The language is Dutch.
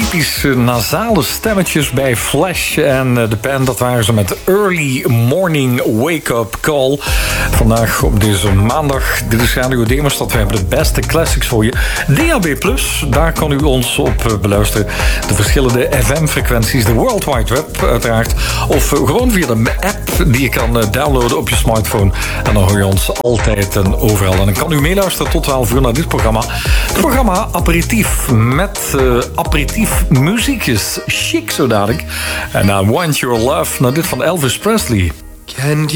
typisch nasale stemmetjes bij Flash en de band. Dat waren ze met Early Morning Wake Up Call. Vandaag op deze maandag. Dit is Radio Demostad. We hebben de beste classics voor je. DAB+, daar kan u ons op beluisteren. De verschillende FM-frequenties, de World Wide Web uiteraard. Of gewoon via de app die je kan downloaden op je smartphone. En dan hoor je ons altijd en overal. En dan kan u meeluisteren tot 12 uur naar dit programma. Het programma Aperitief met aperitief muziekjes. Chic zo dadelijk. En I Want Your Love, naar dit van Elvis Presley. Can